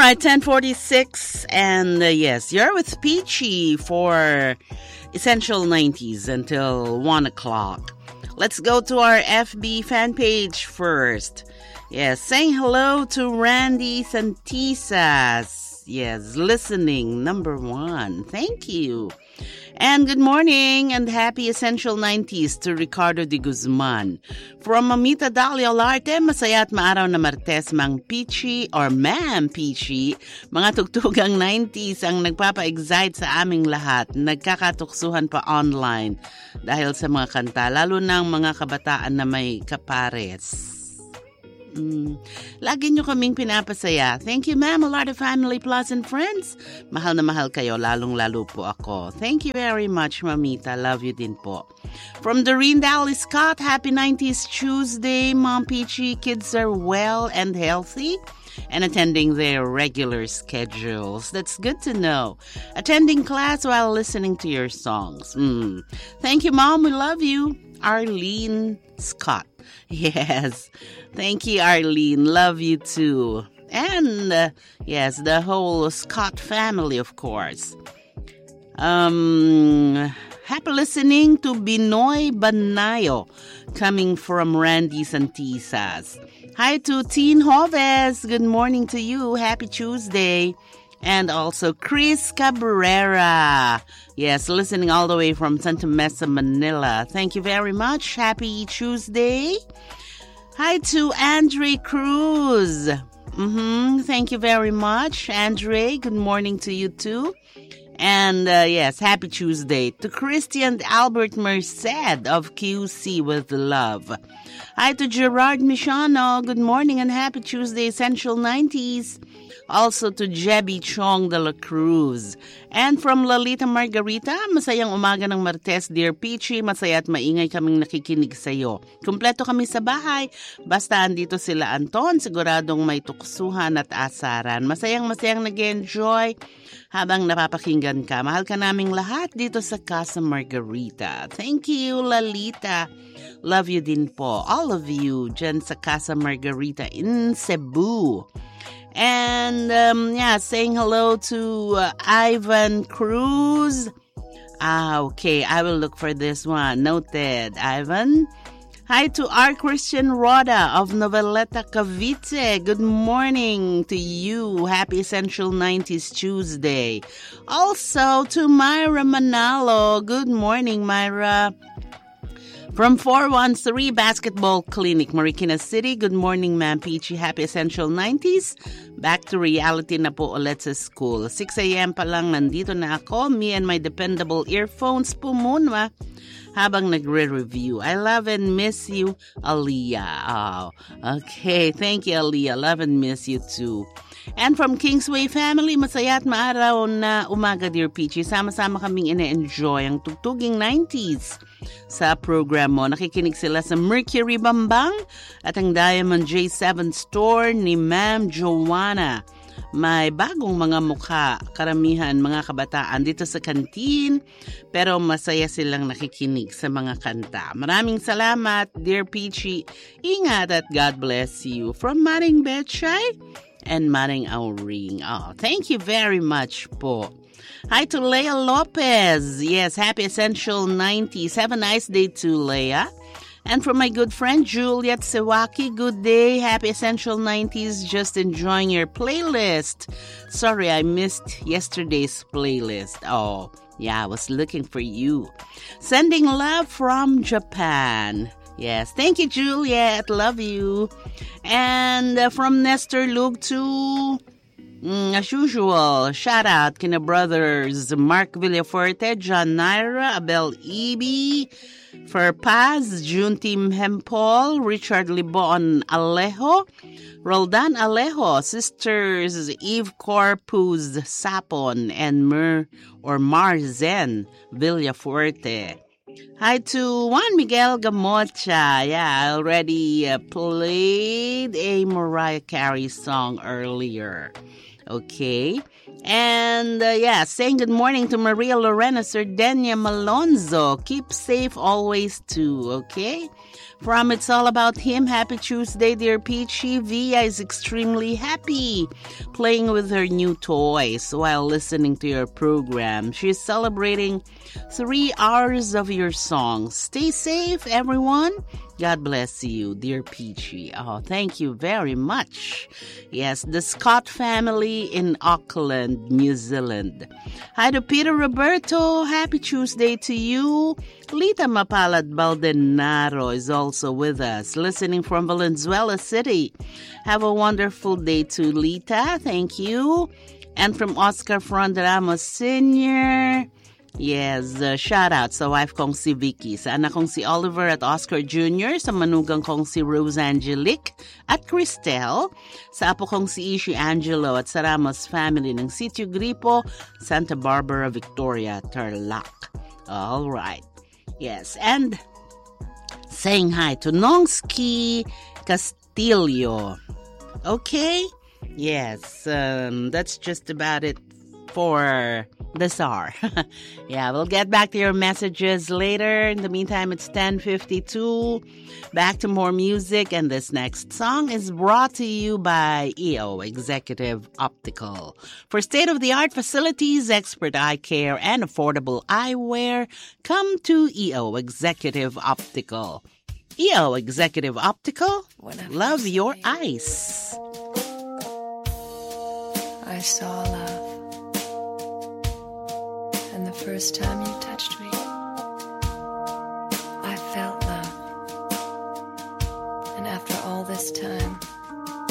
right, 10:46, and yes, you're with Peachy for Essential 90s until 1 o'clock. Let's go to our FB fan page first. Yes, saying hello to Randy Santisas. Yes, listening, number 1. Thank you. And good morning and happy Essential 90s to Ricardo de Guzman. From Mamita Dalia Olarte, masaya at maaraw na Martes, Mang Peachy or Ma'am Peachy. Mga tugtugang 90s ang nagpapa-excite sa aming lahat. Nagkakatuksuhan pa online dahil sa mga kanta, lalo ng mga kabataan na may kapares. Lagi nyo kaming pinapasaya. Thank you, ma'am, a lot of family plus and friends. Mahal na mahal kayo, lalong-lalo po ako. Thank you very much, Mamita. Love you din po. From Doreen Dally Scott, happy 90s Tuesday, Mom Peachy. Kids are well and healthy and attending their regular schedules. That's good to know. Attending class while listening to your songs. Thank you, Mom. We love you. Arlene Scott. Yes. Thank you, Arlene. Love you too. And, yes, the whole Scott family, of course. Happy listening to Binoy Banayo coming from Randy Santisas. Hi to Teen Hoves. Good morning to you. Happy Tuesday. And also Chris Cabrera. Yes, listening all the way from Santa Mesa, Manila. Thank you very much. Happy Tuesday. Hi to Andre Cruz. Thank you very much, Andre. Good morning to you too. And yes, happy Tuesday to Christian Albert Merced of QC with love. Hi to Gerard Michano. Good morning and happy Tuesday, Essential 90s. Also to Jebby Chong de la Cruz. And from Lalita Margarita, masayang umaga ng Martes, Dear Peachy. Masaya at maingay kaming nakikinig sa'yo. Kumpleto kami sa bahay. Basta andito sila Anton, siguradong may tuksuhan at asaran. Masayang nag-enjoy habang napapakinggan ka. Mahal ka naming lahat dito sa Casa Margarita. Thank you, Lalita. Love you din po. All of you dyan sa Casa Margarita in Cebu. And, saying hello to Ivan Cruz. Okay, I will look for this one. Noted, Ivan. Hi to R. Christian Roda of Noveleta, Cavite. Good morning to you. Happy Essential 90s Tuesday. Also to Myra Manalo. Good morning, Myra. From 413 Basketball Clinic, Marikina City. Good morning, Ma'am Peachy. Happy Essential 90s. Back to reality na po ulit sa school. 6 a.m. pa lang nandito na ako. Me and my dependable earphones po muna habang nagre-review. I love and miss you, Aliyah. Oh, okay. Thank you, Aliyah. Love and miss you too. And from Kingsway Family, masaya at maaraw na umaga, Dear Peachy. Sama-sama kaming ina-enjoy ang tugtuging 90s sa program mo. Nakikinig sila sa Mercury Bambang at ang Diamond J7 Store ni Ma'am Joanna. May bagong mga mukha, karamihan mga kabataan dito sa kantin, pero masaya silang nakikinig sa mga kanta. Maraming salamat, Dear Peachy. Ingat at God bless you. From Maring Betchay and Maring Auring. Oh, thank you very much po. Hi to Leia Lopez. Yes, happy Essential 90s. Have a nice day to Leia. And from my good friend Juliet Sewaki, good day. Happy Essential 90s. Just enjoying your playlist. Sorry, I missed yesterday's playlist. Oh, yeah, I was looking for you. Sending love from Japan. Yes, thank you, Juliet. Love you. And from Nestor Lug to... as usual, shout out kina brothers Mark Villafuerte, John Naira, Abel Ibi, Ferpaz, Juntim Hempol, Richard Libon Alejo, Roldan Alejo, sisters Eve Corpus Sapon, and Marzen Villafuerte. Hi to Juan Miguel Gamocha. Yeah, I already played a Mariah Carey song earlier. Okay. And saying good morning to Maria Lorena Sardenia Malonzo. Keep safe always too, okay? From It's All About Him, happy Tuesday, dear Peachy. Via is extremely happy playing with her new toys while listening to your program. She's celebrating 3 hours of your songs. Stay safe, everyone. God bless you, dear Peachy. Oh, thank you very much. Yes, the Scott family in Auckland, New Zealand. Hi to Peter Roberto. Happy Tuesday to you. Lita Mapalad Baldenaro is also with us, listening from Valenzuela City. Have a wonderful day to Lita. Thank you. And from Oscar Fronderamos Sr., yes, shout out sa wife kong si Vicky, sa anak kong si Oliver at Oscar Jr., sa manugang kong si Rose Angelique at Cristel, sa apo kong si Ishi Angelo at sa Ramos family ng Sitio Gripo, Santa Barbara, Victoria, Tarlac. All right. Yes, and saying hi to Nongski Castillo. Okay? Yes, that's just about it for this hour. Yeah, we'll get back to your messages later. In the meantime, it's 10:52. Back to more music, and this next song is brought to you by EO Executive Optical. For state-of-the-art facilities, expert eye care, and affordable eyewear, come to EO Executive Optical. EO Executive Optical, love your eyes. I saw love. And the first time you touched me,